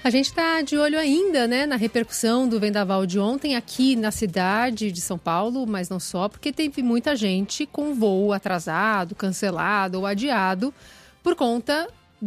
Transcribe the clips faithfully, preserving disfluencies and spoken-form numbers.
A gente está de olho ainda, né, na repercussão do vendaval de ontem aqui na cidade de São Paulo, mas não só, porque teve muita gente com voo atrasado, cancelado ou adiado por conta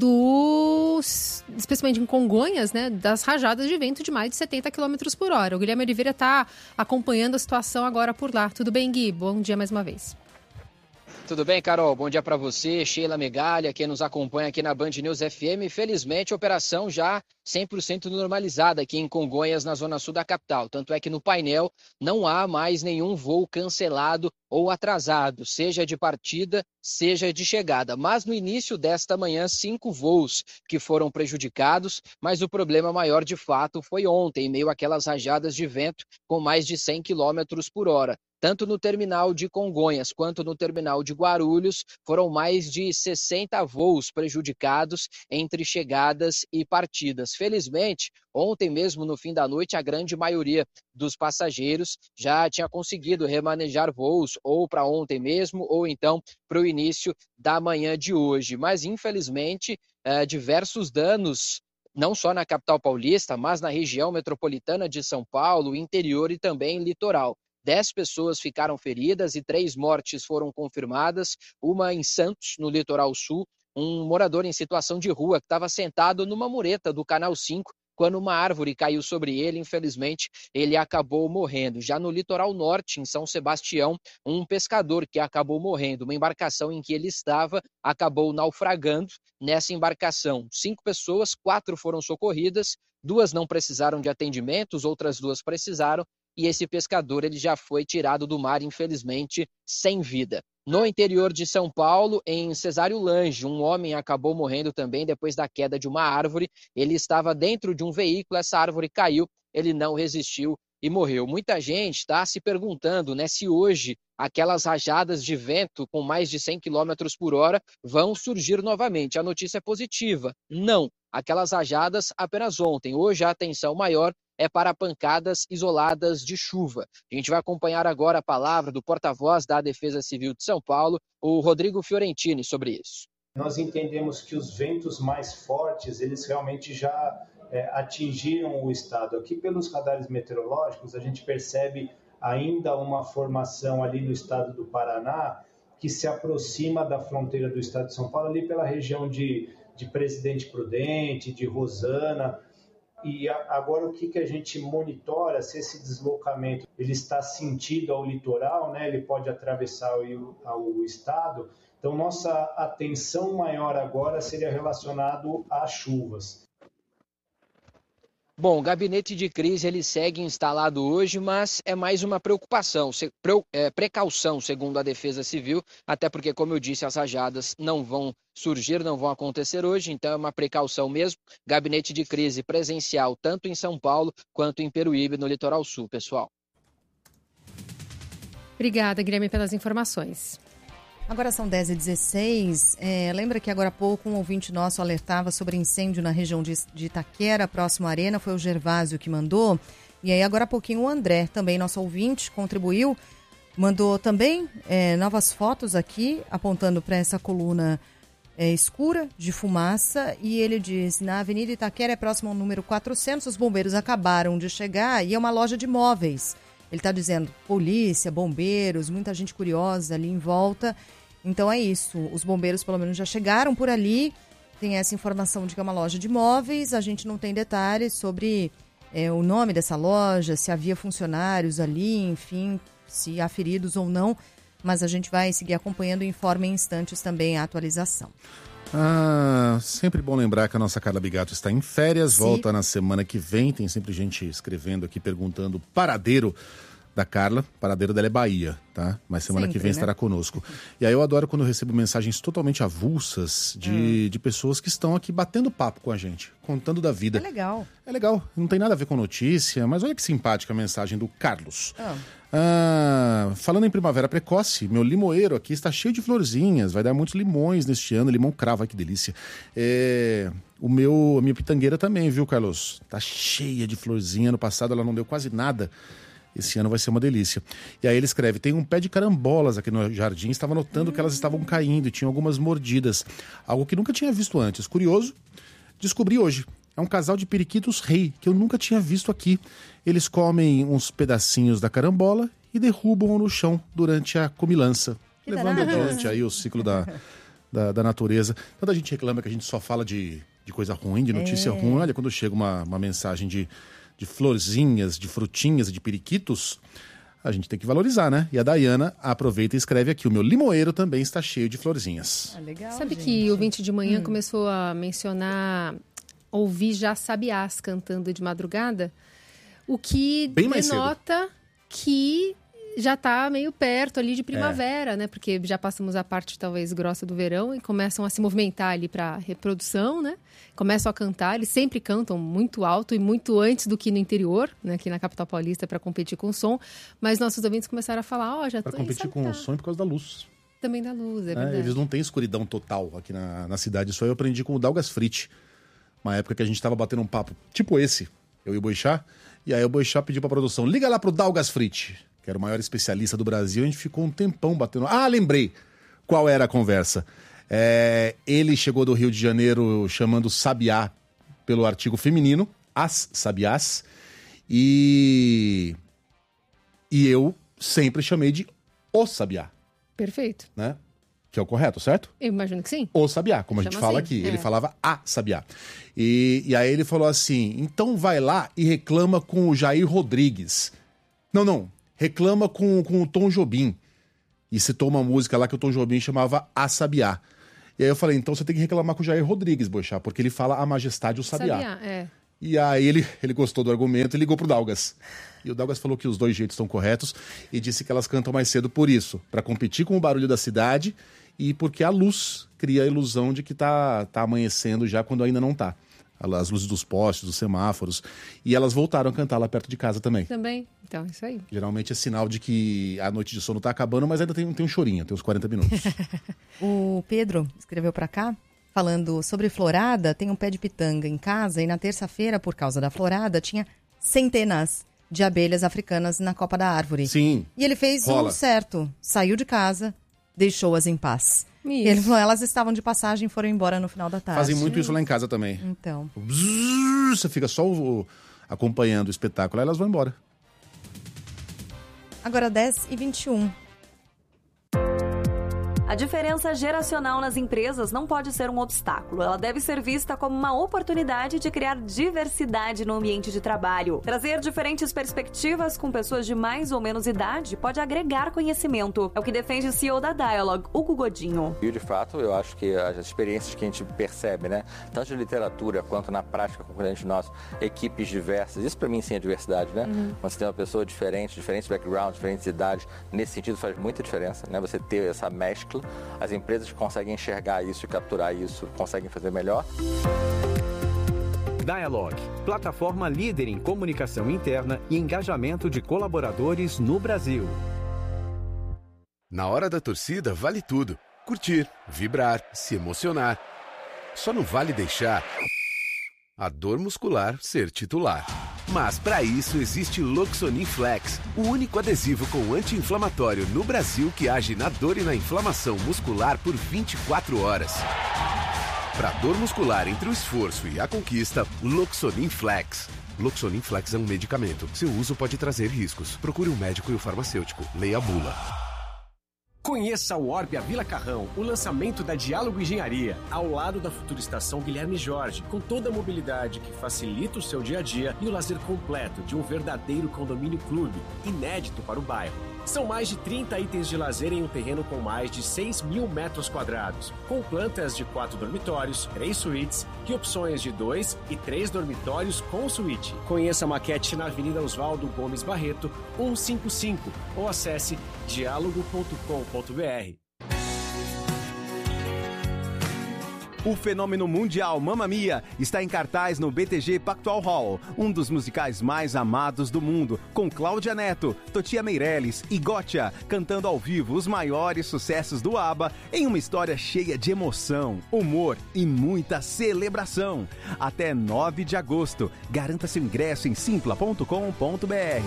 dos, especialmente em Congonhas, né, das rajadas de vento de mais de setenta quilômetros por hora. O Guilherme Oliveira está acompanhando a situação agora por lá. Tudo bem, Gui? Bom dia mais uma vez. Tudo bem, Carol? Bom dia para você, Sheila Megalha, quem nos acompanha aqui na Band News F M. Felizmente, a operação já cem por cento normalizada aqui em Congonhas, na zona sul da capital. Tanto é que no painel não há mais nenhum voo cancelado ou atrasado, seja de partida, seja de chegada. Mas no início desta manhã, cinco voos que foram prejudicados, mas o problema maior de fato foi ontem, em meio àquelas rajadas de vento com mais de cem quilômetros por hora. Tanto no terminal de Congonhas quanto no terminal de Guarulhos, foram mais de sessenta voos prejudicados entre chegadas e partidas. Felizmente, ontem mesmo, no fim da noite, a grande maioria dos passageiros já tinha conseguido remanejar voos ou para ontem mesmo ou então para o início da manhã de hoje. Mas, infelizmente, eh, diversos danos, não só na capital paulista, mas na região metropolitana de São Paulo, interior e também litoral. Dez pessoas ficaram feridas e três mortes foram confirmadas, uma em Santos, no litoral sul, um morador em situação de rua que estava sentado numa mureta do Canal cinco, quando uma árvore caiu sobre ele, infelizmente, ele acabou morrendo. Já no litoral norte, em São Sebastião, um pescador que acabou morrendo. Uma embarcação em que ele estava acabou naufragando nessa embarcação. Cinco pessoas, quatro foram socorridas, duas não precisaram de atendimentos, outras duas precisaram, e esse pescador ele já foi tirado do mar, infelizmente, sem vida. No interior de São Paulo, em Cesário Lange, um homem acabou morrendo também depois da queda de uma árvore. Ele estava dentro de um veículo, essa árvore caiu, ele não resistiu e morreu. Muita gente está se perguntando, né, se hoje aquelas rajadas de vento com mais de cem quilômetros por hora vão surgir novamente. A notícia é positiva. Não, aquelas rajadas apenas ontem. Hoje a atenção maior é para pancadas isoladas de chuva. A gente vai acompanhar agora a palavra do porta-voz da Defesa Civil de São Paulo, o Rodrigo Fiorentini, sobre isso. Nós entendemos que os ventos mais fortes, eles realmente já é, atingiram o estado. Aqui pelos radares meteorológicos, a gente percebe ainda uma formação ali no estado do Paraná, que se aproxima da fronteira do estado de São Paulo, ali pela região de, de Presidente Prudente, de Rosana. E agora o que, que a gente monitora, se esse deslocamento ele está sentido ao litoral, né? Ele pode atravessar o, o estado. Então, nossa atenção maior agora seria relacionado às chuvas. Bom, o gabinete de crise ele segue instalado hoje, mas é mais uma preocupação, precaução, segundo a Defesa Civil, até porque, como eu disse, as rajadas não vão surgir, não vão acontecer hoje, então é uma precaução mesmo. Gabinete de crise presencial, tanto em São Paulo quanto em Peruíbe, no litoral sul, pessoal. Obrigada, Guilherme, pelas informações. Agora são dez e dezesseis. É, lembra que agora há pouco um ouvinte nosso alertava sobre incêndio na região de, de Itaquera, próximo à Arena. Foi o Gervásio que mandou. E aí agora há pouquinho o André, também nosso ouvinte, contribuiu. Mandou também é, novas fotos aqui, apontando para essa coluna é, escura de fumaça. E ele diz, na Avenida Itaquera, é próximo ao número quatrocentos, os bombeiros acabaram de chegar e é uma loja de móveis. Ele está dizendo polícia, bombeiros, muita gente curiosa ali em volta. Então é isso, os bombeiros pelo menos já chegaram por ali, tem essa informação de que é uma loja de móveis, a gente não tem detalhes sobre é, o nome dessa loja, se havia funcionários ali, enfim, se há feridos ou não, mas a gente vai seguir acompanhando e informa em instantes também a atualização. Ah, sempre bom lembrar que a nossa Carla Bigato está em férias, Sim. volta na semana que vem, tem sempre gente escrevendo aqui perguntando o paradeiro da Carla, paradeiro dela é Bahia, tá? Mas semana Sempre, que vem né? estará conosco. E aí eu adoro quando eu recebo mensagens totalmente avulsas de, hum. de pessoas que estão aqui batendo papo com a gente, contando da vida. É legal. É legal, não tem nada a ver com notícia, mas olha que simpática a mensagem do Carlos. Ah. Ah, falando em primavera precoce, meu limoeiro aqui está cheio de florzinhas, vai dar muitos limões neste ano, limão cravo, ai que delícia. É, o meu, a minha pitangueira também, viu, Carlos? Tá cheia de florzinha, ano passado ela não deu quase nada. Esse ano vai ser uma delícia. E aí ele escreve, tem um pé de carambolas aqui no jardim, estava notando que elas estavam caindo e tinham algumas mordidas. Algo que nunca tinha visto antes. Curioso, descobri hoje. É um casal de periquitos rei, que eu nunca tinha visto aqui. Eles comem uns pedacinhos da carambola e derrubam no chão durante a comilança, que levando danado. adiante aí o ciclo da, da, da natureza. Tanta gente reclama que a gente só fala de, de coisa ruim, de notícia é. ruim. Olha, quando chega uma, uma mensagem de, de florzinhas, de frutinhas e de periquitos, a gente tem que valorizar, né? E a Dayana aproveita e escreve aqui: o meu limoeiro também está cheio de florzinhas. Ah, legal, Sabe gente. que o vinte de manhã hum. começou a mencionar, ouvir já sabiás cantando de madrugada, o que Bem denota que já está meio perto ali de primavera, é. né? Porque já passamos a parte talvez grossa do verão e começam a se movimentar ali para reprodução, né? Começam a cantar, eles sempre cantam muito alto e muito antes do que no interior, né? Aqui na capital paulista, para competir com o som. Mas nossos ouvintes começaram a falar, ó, oh, já Para competir com o som e por causa da luz. Também da luz, é verdade. É, eles não têm escuridão total aqui na, na cidade. Isso aí eu aprendi com o Dalgas Fritz. Uma época que a gente estava batendo um papo tipo esse, eu e o Boixá. E aí o Boixá pediu para a produção, liga lá pro Dalgas Fritz, que era o maior especialista do Brasil. A gente ficou um tempão batendo... Ah, lembrei qual era a conversa. É, ele chegou do Rio de Janeiro chamando sabiá pelo artigo feminino, as sabiás, e, e eu sempre chamei de o sabiá. Perfeito. Né? Que é o correto, certo? Eu imagino que sim. O sabiá, como a gente fala assim, aqui. É. Ele falava a sabiá. E, e aí ele falou assim, então vai lá e reclama com o Jair Rodrigues. Não, não, reclama com, com o Tom Jobim. E citou uma música lá que o Tom Jobim chamava A Sabiá. E aí eu falei, então você tem que reclamar com o Jair Rodrigues, Boixá, porque ele fala a majestade o sabiá. Sabiá, é. E aí ele, ele gostou do argumento e ligou pro Dalgas. E o Dalgas falou que os dois jeitos estão corretos e disse que elas cantam mais cedo por isso, para competir com o barulho da cidade e porque a luz cria a ilusão de que tá, tá amanhecendo já quando ainda não tá. As luzes dos postes, dos semáforos. E elas voltaram a cantar lá perto de casa também. Também. Então, isso aí. Geralmente é sinal de que a noite de sono tá acabando, mas ainda tem, tem um chorinho, tem uns quarenta minutos. O Pedro escreveu pra cá, falando sobre florada, tem um pé de pitanga em casa e na terça-feira, por causa da florada, tinha centenas de abelhas africanas na copa da árvore. Sim. E ele fez rola. o certo. Saiu de casa, deixou-as em paz. Isso. Ele falou, elas estavam de passagem e foram embora no final da tarde. Fazem muito isso lá em casa também. Então. Bzzz, você fica só o, o, acompanhando o espetáculo, aí elas vão embora. Agora dez e vinte e um. A diferença geracional nas empresas não pode ser um obstáculo. Ela deve ser vista como uma oportunidade de criar diversidade no ambiente de trabalho. Trazer diferentes perspectivas com pessoas de mais ou menos idade pode agregar conhecimento. É o que defende o C E O da Dialogue, Hugo Godinho. E, de fato, eu acho que as experiências que a gente percebe, né, tanto de literatura quanto na prática com o cliente nosso, equipes diversas, isso para mim sim é diversidade, né? Uhum. Quando você tem uma pessoa diferente, diferentes backgrounds, diferentes idades, nesse sentido faz muita diferença, né? Você ter essa mescla. As empresas que conseguem enxergar isso e capturar isso conseguem fazer melhor. Dialogue, plataforma líder em comunicação interna e engajamento de colaboradores no Brasil. Na hora da torcida vale tudo. Curtir, vibrar, se emocionar. Só não vale deixar a dor muscular ser titular. Mas para isso existe Loxonin Flex, o único adesivo com anti-inflamatório no Brasil que age na dor e na inflamação muscular por vinte e quatro horas. Para dor muscular entre o esforço e a conquista, Loxonin Flex. Loxonin Flex é um medicamento. Seu uso pode trazer riscos. Procure um médico e o farmacêutico. Leia a bula. Conheça o Orbia Vila Carrão, o lançamento da Diálogo Engenharia, ao lado da futura estação Guilherme Jorge, com toda a mobilidade que facilita o seu dia a dia e o lazer completo de um verdadeiro condomínio clube, inédito para o bairro. São mais de trinta itens de lazer em um terreno com mais de seis mil metros quadrados, com plantas de quatro dormitórios, três suítes e opções de dois e três dormitórios com suíte. Conheça a maquete na Avenida Oswaldo Gomes Barreto, cento e cinquenta e cinco, ou acesse diálogo ponto com ponto b r. O fenômeno mundial Mamma Mia está em cartaz no B T G Pactual Hall, um dos musicais mais amados do mundo, com Cláudia Neto, Totia Meirelles e Gotcha cantando ao vivo os maiores sucessos do ABBA em uma história cheia de emoção, humor e muita celebração. Até nove de agosto. Garanta seu ingresso em simpla ponto com ponto b r.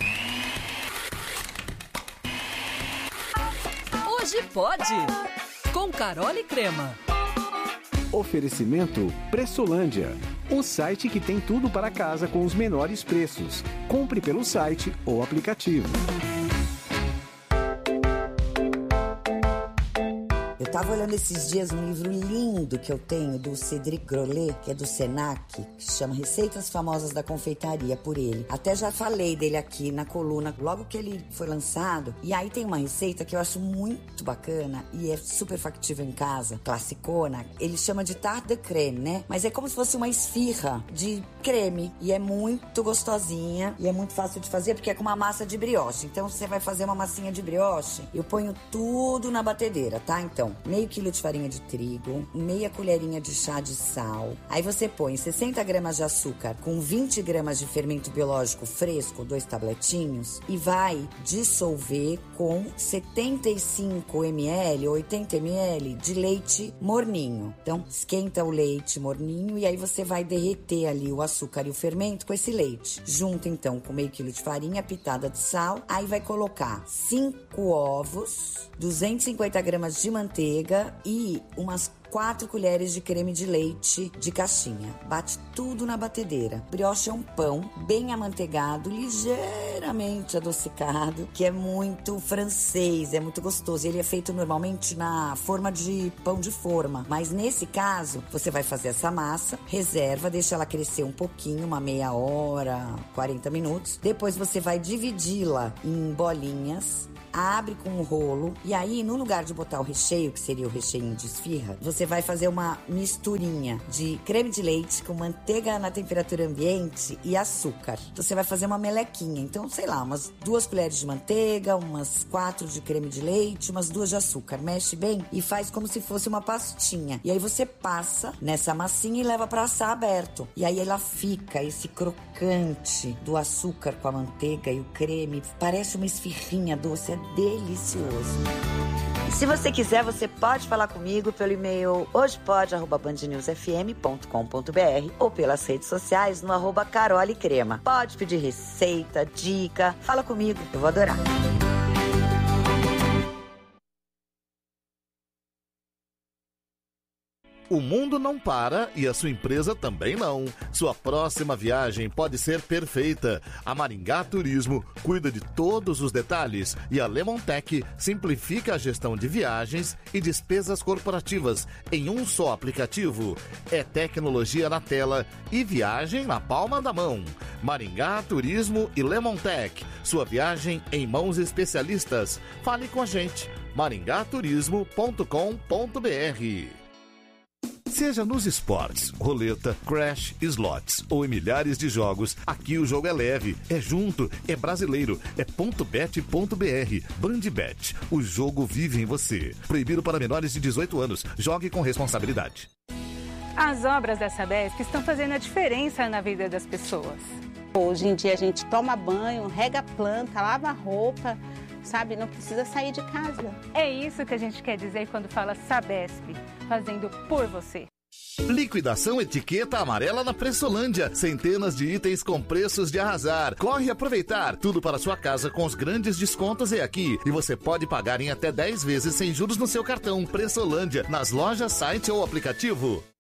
Hoje pode! com Carol e Crema. Oferecimento Pressolândia, o site que tem tudo para casa com os menores preços. Compre pelo site ou aplicativo. Eu estava olhando esses dias um livro lindo que eu tenho do Cédric Grolet, que é do Senac, que chama Receitas Famosas da Confeitaria, por ele. Até já falei dele aqui na coluna, logo que ele foi lançado. E aí tem uma receita que eu acho muito bacana e é super factível em casa, classicona. Ele chama de tarte de crème, né? Mas é como se fosse uma esfirra de creme. E é muito gostosinha e é muito fácil de fazer porque é com uma massa de brioche. Então você vai fazer uma massinha de brioche, eu ponho tudo na batedeira, tá? Então, meio quilo de farinha de trigo, meia colherinha de chá de sal. Aí você põe sessenta gramas de açúcar com vinte gramas de fermento biológico fresco, dois tabletinhos, e vai dissolver com setenta e cinco mililitros, oitenta mililitros de leite morninho. Então, esquenta o leite morninho e aí você vai derreter ali o açúcar e o fermento com esse leite. Junta então com meio quilo de farinha, pitada de sal. Aí vai colocar cinco ovos, duzentos e cinquenta gramas de manteiga e umas quatro colheres de creme de leite de caixinha. Bate tudo na batedeira. Brioche é um pão bem amanteigado, ligeiramente adocicado, que é muito francês, é muito gostoso. Ele é feito normalmente na forma de pão de forma, mas nesse caso, você vai fazer essa massa, reserva, deixa ela crescer um pouquinho, uma meia hora, quarenta minutos. Depois você vai dividi-la em bolinhas, abre com um rolo e aí no lugar de botar o recheio, que seria o recheio de esfirra, você vai fazer uma misturinha de creme de leite com manteiga na temperatura ambiente e açúcar. Então você vai fazer uma melequinha. Então, sei lá, umas duas colheres de manteiga, umas quatro de creme de leite, umas duas de açúcar. Mexe bem e faz como se fosse uma pastinha. E aí você passa nessa massinha e leva para assar aberto. E aí ela fica esse crocante do açúcar com a manteiga e o creme. Parece uma esfirrinha doce, é delicioso. E se você quiser, você pode falar comigo pelo e-mail hojepod arroba band news f m ponto com ponto b r ou pelas redes sociais no arroba Carol e Crema. Pode pedir receita, dica, fala comigo, eu vou adorar. O mundo não para e a sua empresa também não. Sua próxima viagem pode ser perfeita. A Maringá Turismo cuida de todos os detalhes e a Lemontech simplifica a gestão de viagens e despesas corporativas em um só aplicativo. É tecnologia na tela e viagem na palma da mão. Maringá Turismo e Lemontech. Sua viagem em mãos especialistas. Fale com a gente. maringá turismo ponto com ponto b r. Seja nos esportes, roleta, crash, slots ou em milhares de jogos, aqui o jogo é leve, é junto, é brasileiro, é ponto bet ponto b r. Bandbet, o jogo vive em você. Proibido para menores de dezoito anos. Jogue com responsabilidade. As obras da Sabesp estão fazendo a diferença na vida das pessoas. Hoje em dia a gente toma banho, rega a planta, lava a roupa, sabe? Não precisa sair de casa. É isso que a gente quer dizer quando fala Sabesp, fazendo por você. Liquidação etiqueta amarela na Pressolândia. Centenas de itens com preços de arrasar. Corre aproveitar. Tudo para sua casa com os grandes descontos é aqui. E você pode pagar em até dez vezes sem juros no seu cartão. Pressolândia, nas lojas, site ou aplicativo.